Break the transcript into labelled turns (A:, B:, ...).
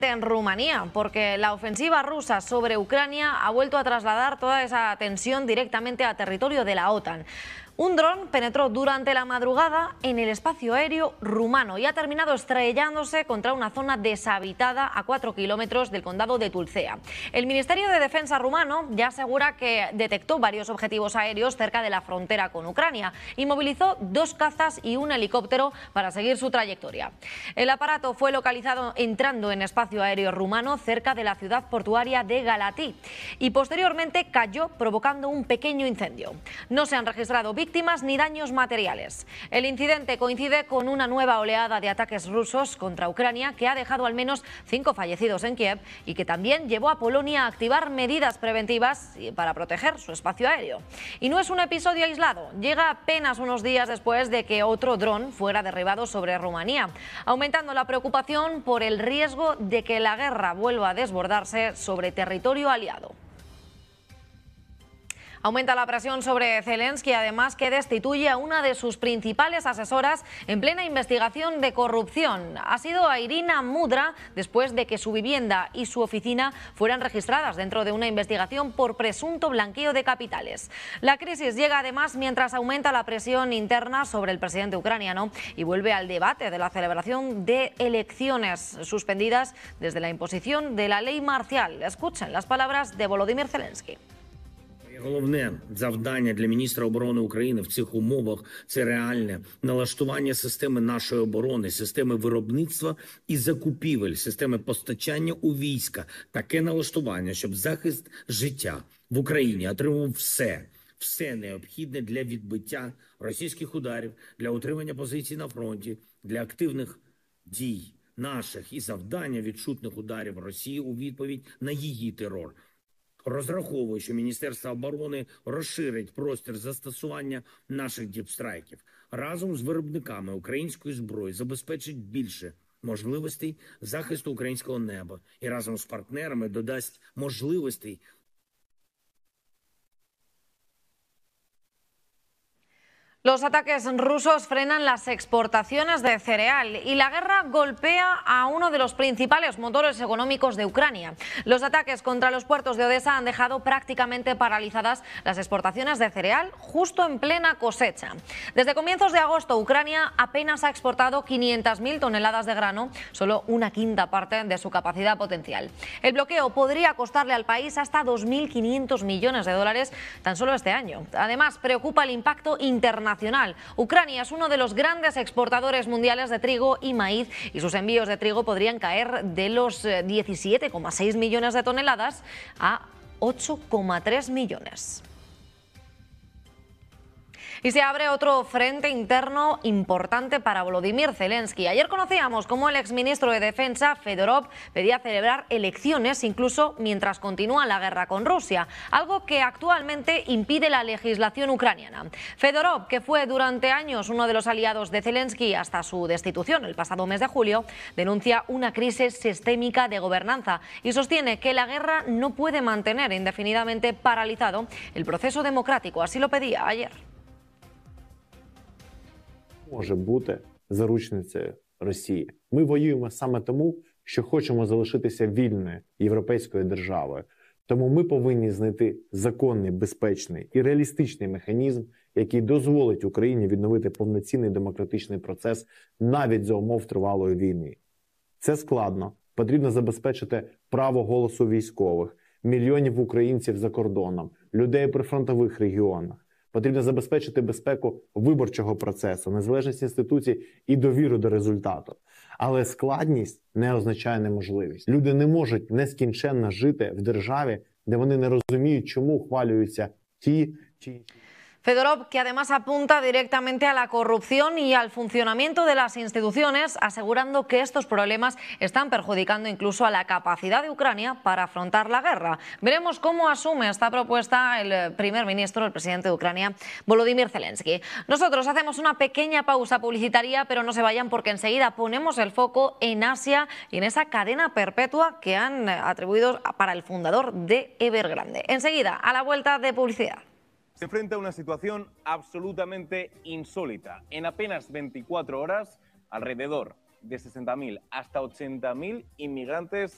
A: en Rumanía, porque la ofensiva rusa sobre Ucrania ha vuelto a trasladar toda esa tensión directamente a territorio de la OTAN. Un dron penetró durante la madrugada en el espacio aéreo rumano y ha terminado estrellándose contra una zona deshabitada a 4 kilómetros del condado de Tulcea. El Ministerio de Defensa rumano ya asegura que detectó varios objetivos aéreos cerca de la frontera con Ucrania y movilizó 2 cazas y un helicóptero para seguir su trayectoria. El aparato fue localizado entrando en espacio aéreo rumano cerca de la ciudad portuaria de Galați y posteriormente cayó provocando un pequeño incendio. No se han registrado víctimas ni daños materiales. El incidente coincide con una nueva oleada de ataques rusos contra Ucrania que ha dejado al menos 5 fallecidos en Kiev y que también llevó a Polonia a activar medidas preventivas para proteger su espacio aéreo. Y no es un episodio aislado, llega apenas unos días después de que otro dron fuera derribado sobre Rumanía, aumentando la preocupación por el riesgo de que la guerra vuelva a desbordarse sobre territorio aliado. Aumenta la presión sobre Zelensky, además que destituye a una de sus principales asesoras en plena investigación de corrupción. Ha sido a Irina Mudra después de que su vivienda y su oficina fueran registradas dentro de una investigación por presunto blanqueo de capitales. La crisis llega además mientras aumenta la presión interna sobre el presidente ucraniano y vuelve al debate de la celebración de elecciones suspendidas desde la imposición de la ley marcial. Escuchen las palabras de Volodymyr Zelensky.
B: Головне завдання для міністра оборони України в цих умовах – це реальне налаштування системи нашої оборони, системи виробництва і закупівель, системи постачання у війська. Таке налаштування, щоб захист життя в Україні отримав все необхідне для відбиття російських ударів, для утримання позицій на фронті, для активних дій наших і завдання відчутних ударів Росії у відповідь на її терор. Розраховую, що Міністерство оборони розширить простір застосування наших діпстрайків. Разом з виробниками української зброї забезпечить більше можливостей захисту українського неба і разом з партнерами додасть можливостей.
A: Los ataques rusos frenan las exportaciones de cereal y la guerra golpea a uno de los principales motores económicos de Ucrania. Los ataques contra los puertos de Odessa han dejado prácticamente paralizadas las exportaciones de cereal justo en plena cosecha. Desde comienzos de agosto, Ucrania apenas ha exportado 500.000 toneladas de grano, solo una quinta parte de su capacidad potencial. El bloqueo podría costarle al país hasta 2.500 millones de dólares tan solo este año. Además, preocupa el impacto internacional. Ucrania es uno de los grandes exportadores mundiales de trigo y maíz y sus envíos de trigo podrían caer de los 17,6 millones de toneladas a 8,3 millones. Y se abre otro frente interno importante para Volodymyr Zelensky. Ayer conocíamos cómo el exministro de Defensa, Fedorov, pedía celebrar elecciones incluso mientras continúa la guerra con Rusia, algo que actualmente impide la legislación ucraniana. Fedorov, que fue durante años uno de los aliados de Zelensky hasta su destitución el pasado mes de julio, denuncia una crisis sistémica de gobernanza y sostiene que la guerra no puede mantener indefinidamente paralizado el proceso democrático. Así lo pedía ayer.
C: Може бути заручницею Росії. Ми воюємо саме тому, що хочемо залишитися вільною європейською державою. Тому ми повинні знайти законний, безпечний і реалістичний механізм, який дозволить Україні відновити повноцінний демократичний процес навіть за умов тривалої війни. Це складно. Потрібно забезпечити право голосу військових, мільйонів українців за кордоном, людей у прифронтових регіонах. Потрібно забезпечити безпеку виборчого процесу, незалежність інституцій і довіру до результату. Але складність не означає неможливість. Люди не можуть нескінченно жити в державі, де вони не розуміють, чому ухвалюються ті чи інші.
A: Fedorov, que además apunta directamente a la corrupción y al funcionamiento de las instituciones, asegurando que estos problemas están perjudicando incluso a la capacidad de Ucrania para afrontar la guerra. Veremos cómo asume esta propuesta el primer ministro, el presidente de Ucrania, Volodymyr Zelensky. Nosotros hacemos una pequeña pausa publicitaria, pero no se vayan porque enseguida ponemos el foco en Asia y en esa cadena perpetua que han atribuido para el fundador de Evergrande. Enseguida, a la vuelta de publicidad.
D: Se enfrenta a una situación absolutamente insólita. En apenas 24 horas, alrededor de 60.000 hasta 80.000 inmigrantes